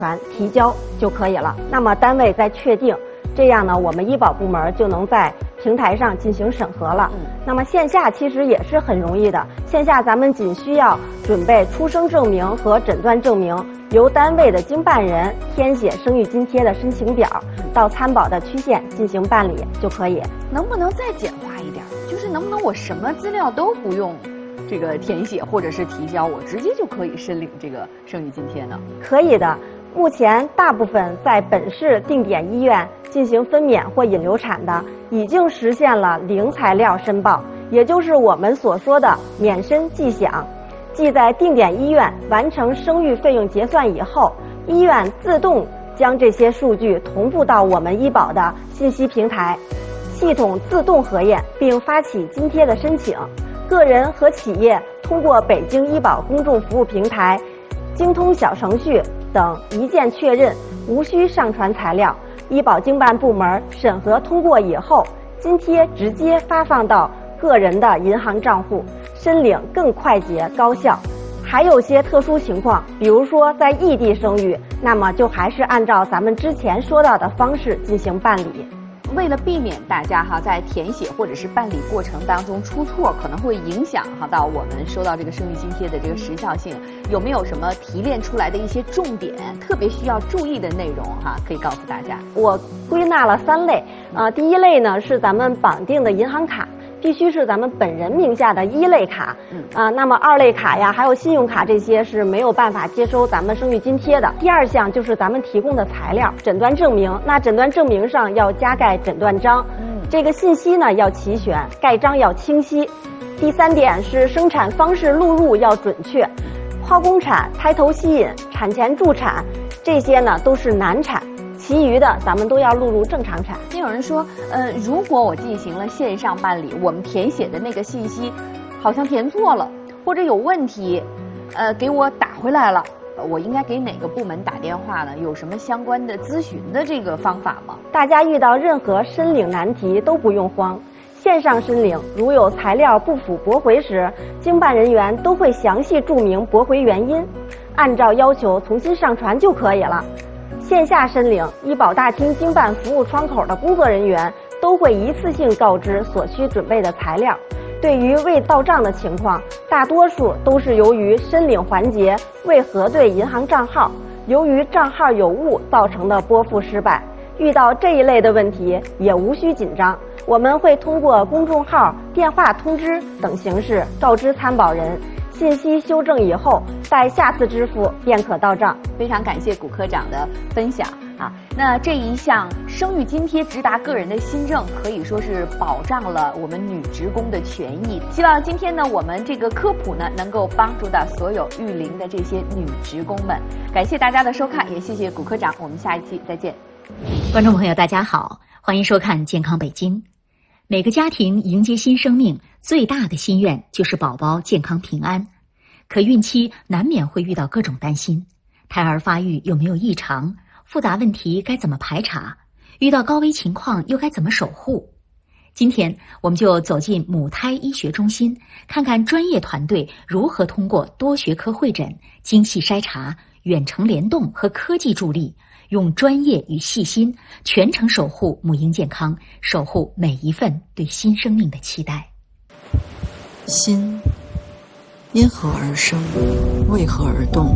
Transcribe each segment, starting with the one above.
传提交就可以了。那么单位再确定，这样呢，我们医保部门就能在平台上进行审核了。那么线下其实也是很容易的，线下咱们仅需要准备出生证明和诊断证明，由单位的经办人填写生育津贴的申请表，到参保的区县进行办理就可以。 能不能再简化一点？就是能不能我什么资料都不用这个填写或者是提交，我直接就可以申领这个生育津贴呢？ 可以的。目前大部分在本市定点医院进行分娩或引流产的，已经实现了零材料申报，也就是我们所说的免申即享。即在定点医院完成生育费用结算以后，医院自动将这些数据同步到我们医保的信息平台，系统自动核验并发起津贴的申请。个人和企业通过北京医保公众服务平台、京通小程序等一键确认，无需上传材料。医保经办部门审核通过以后，津贴直接发放到个人的银行账户，申领更快捷高效。还有些特殊情况，比如说在异地生育，那么就还是按照咱们之前说到的方式进行办理。 为了避免大家在填写或者是办理过程当中出错，可能会影响到我们收到这个生育津贴的这个时效性，有没有什么提炼出来的一些重点，特别需要注意的内容可以告诉大家？ 我归纳了3类。第一类呢是咱们绑定的银行卡，必须是咱们本人名下的1类卡。那么2类卡呀，还有信用卡，这些是没有办法接收咱们生育津贴的。第2项就是咱们提供的材料，诊断证明。那诊断证明上要加盖诊断章，这个信息呢要齐全，盖章要清晰。第3点是生产方式录入要准确，剖宫产、胎头吸引、产前助产，这些呢都是难产。其余的咱们都要录入正常产。 也有人说，如果我进行了线上办理，我们填写的那个信息好像填错了，或者有问题，给我打回来了，我应该给哪个部门打电话呢？有什么相关的咨询的这个方法吗？ 大家遇到任何申领难题都不用慌，线上申领如有材料不符驳回时，经办人员都会详细注明驳回原因，按照要求重新上传就可以了。线下申领，医保大厅经办服务窗口的工作人员都会一次性告知所需准备的材料。对于未到账的情况，大多数都是由于申领环节未核对银行账号，由于账号有误造成的拨付失败。遇到这一类的问题也无需紧张，我们会通过公众号、电话通知等形式告知参保人，信息修正以后，待下次支付便可到账。 非常感谢谷科长的分享那这一项生育津贴直达个人的新政，可以说是保障了我们女职工的权益。希望今天呢，我们这个科普呢，能够帮助到所有育龄的这些女职工们。感谢大家的收看，也谢谢谷科长，我们下一期再见。 观众朋友大家好，欢迎收看健康北京。每个家庭迎接新生命最大的心愿就是宝宝健康平安，可孕期难免会遇到各种担心，胎儿发育有没有异常，复杂问题该怎么排查，遇到高危情况又该怎么守护。今天我们就走进母胎医学中心，看看专业团队如何通过多学科会诊、精细筛查、远程联动和科技助力，用专业与细心全程守护母婴健康，守护每一份对新生命的期待。 心因何而生，为何而动？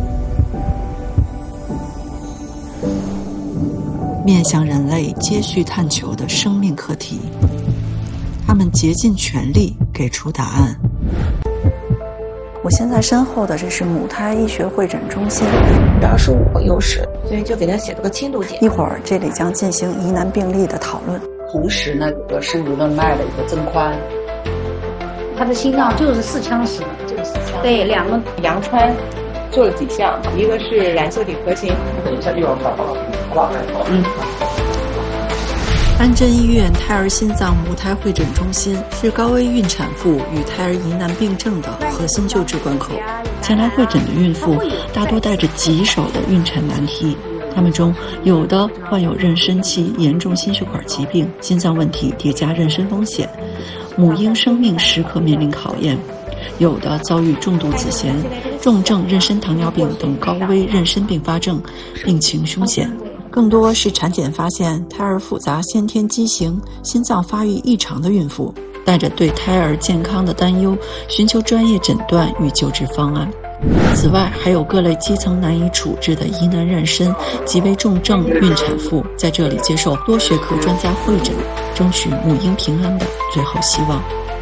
面向人类接续探求的生命课题，他们竭尽全力给出答案。 我现在身后的这是母胎医学会诊中心， 主要是我有史，所以就给他写了个轻度检。 一会儿这里将进行疑难病例的讨论。 同时呢，有个生殖动脉的一个增宽。 他的心脏就是4腔室，对，2个杨川做了几项，一个是染色体核心。 等一下又要看了，好吧？ 安贞医院胎儿心脏母胎会诊中心是高危孕产妇与胎儿疑难病症的核心救治关口。前来会诊的孕妇大多带着棘手的孕产难题，他们中有的患有妊娠期严重心血管疾病，心脏问题叠加妊娠风险，母婴生命时刻面临考验。 有的遭遇重度子痫、重症妊娠糖尿病等高危妊娠并发症，病情凶险。更多是产检发现胎儿复杂先天畸形、心脏发育异常的孕妇，带着对胎儿健康的担忧，寻求专业诊断与救治方案。此外，还有各类基层难以处置的疑难妊娠、极为重症孕产妇，在这里接受多学科专家会诊，争取母婴平安的最后希望。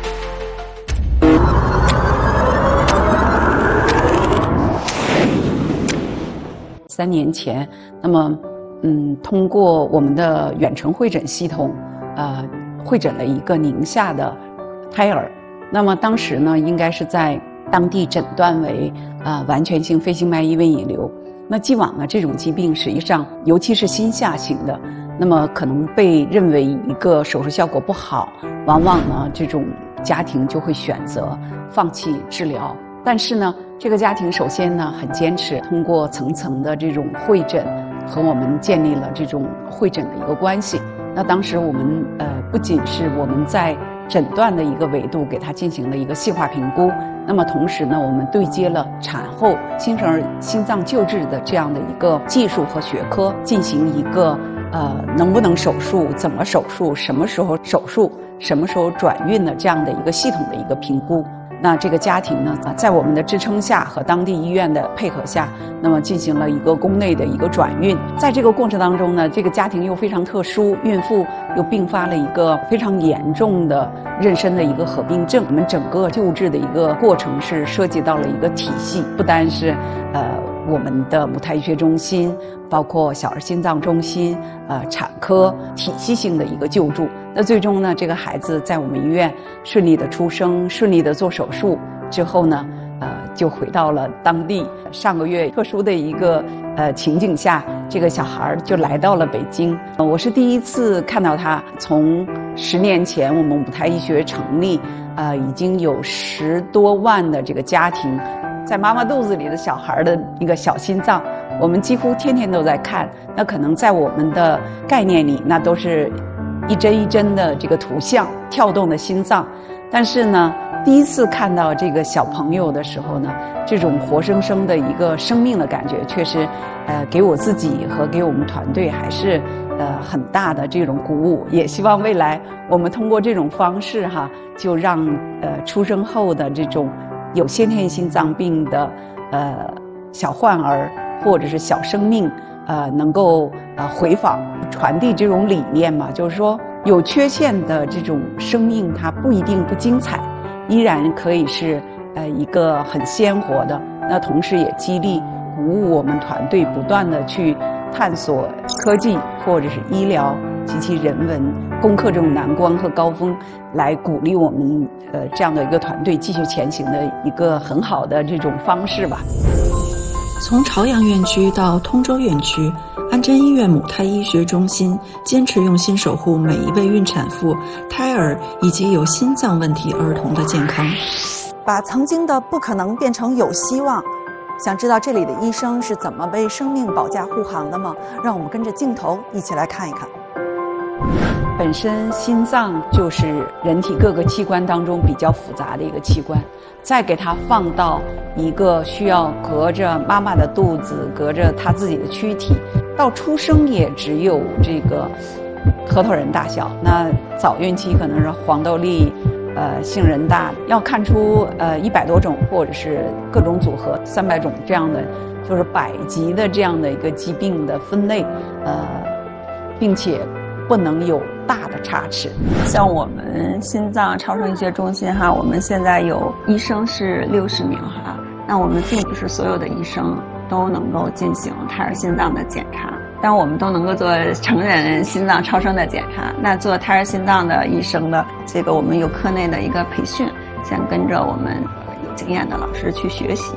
3年前，那么通过我们的远程会诊系统，会诊了一个宁夏的胎儿。那么当时呢，应该是在当地诊断为完全性肺静脉异位引流。那既往呢，这种疾病实际上，尤其是心下型的，那么可能被认为一个手术效果不好，往往呢，这种家庭就会选择放弃治疗。但是呢，这个家庭首先呢很坚持，通过层层的这种会诊，和我们建立了这种会诊的一个关系。那当时我们不仅是我们在诊断的一个维度给他进行了一个细化评估，那么同时呢，我们对接了产后新生儿心脏救治的这样的一个技术和学科，进行一个能不能手术、怎么手术、什么时候手术、什么时候转运的这样的一个系统的一个评估。那这个家庭呢，在我们的支撑下和当地医院的配合下，那么进行了一个宫内的一个转运。在这个过程当中呢，这个家庭又非常特殊，孕妇又并发了一个非常严重的妊娠的一个合并症。我们整个救治的一个过程是涉及到了一个体系，不单是我们的母胎医学中心，包括小儿心脏中心、产科体系性的一个救助。那最终呢，这个孩子在我们医院顺利的出生，顺利的做手术之后呢，就回到了当地。上个月特殊的一个情景下，这个小孩就来到了北京。我是第一次看到他。从10年前我们母胎医学成立，已经有10多万的这个家庭，在妈妈肚子里的小孩的一个小心脏，我们几乎天天都在看。那可能在我们的概念里，那都是一针一针的这个图像，跳动的心脏。但是呢，第一次看到这个小朋友的时候呢，这种活生生的一个生命的感觉，确实给我自己和给我们团队还是很大的这种鼓舞。也希望未来我们通过这种方式就让出生后的这种有先天心脏病的小患儿或者是小生命能够回访，传递这种理念嘛，就是说有缺陷的这种生命它不一定不精彩，依然可以是一个很鲜活的。那同时也激励鼓舞我们团队不断的去探索科技或者是医疗及其人文，攻克这种难关和高峰，来鼓励我们这样的一个团队继续前行的一个很好的这种方式吧。 从朝阳院区到通州院区，安贞医院母胎医学中心坚持用心守护每一位孕产妇、胎儿以及有心脏问题儿童的健康， 把曾经的不可能变成有希望。想知道这里的医生是怎么为生命保驾护航的吗？让我们跟着镜头一起来看一看。 本身心脏就是人体各个器官当中比较复杂的一个器官，再给它放到一个需要隔着妈妈的肚子，隔着她自己的躯体，到出生也只有这个核桃仁大小。那早孕期可能是黄豆粒、杏仁大，要看出100多种或者是各种组合300种这样的，就是100级的这样的一个疾病的分类，并且不能有大的差池。 像我们心脏超声医学中心我们现在有医生是60名那我们并不是所有的医生都能够进行胎儿心脏的检查，但我们都能够做成人心脏超声的检查。那做胎儿心脏的医生的这个我们有科内的一个培训，先跟着我们有经验的老师去学习。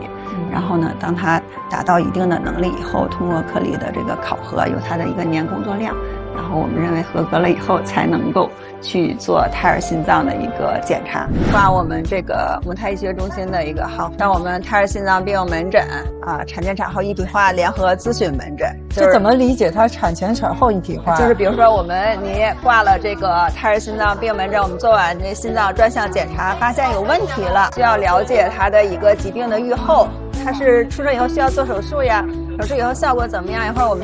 然后呢，当他达到一定的能力以后，通过颗粒的这个考核，有他的一个年工作量，然后我们认为合格了以后，才能够去做胎儿心脏的一个检查。挂我们这个母胎医学中心的一个号，像我们胎儿心脏病门诊啊，产前产后一体化联合咨询门诊。 这怎么理解它产前产后一体化？ 就是比如说你挂了这个胎儿心脏病门诊，我们做完这心脏专项检查，发现有问题了，需要了解它的一个疾病的预后，它是出生以后需要做手术呀，手术以后效果怎么样？一会儿我们